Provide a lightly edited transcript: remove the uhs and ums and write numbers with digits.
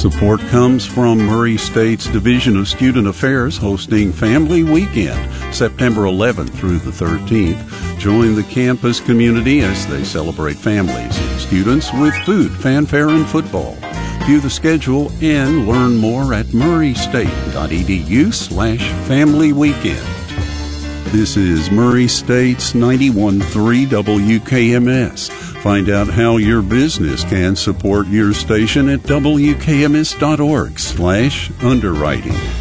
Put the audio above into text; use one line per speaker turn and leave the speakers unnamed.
Support comes from Murray State's Division of Student Affairs hosting Family Weekend, September 11th through the 13th. Join the campus community as they celebrate families and students with food, fanfare, and football. View the schedule and learn more at murraystate.edu/Family Weekend. This is Murray State's 91.3 WKMS. Find out how your business can support your station at wkms.org/underwriting.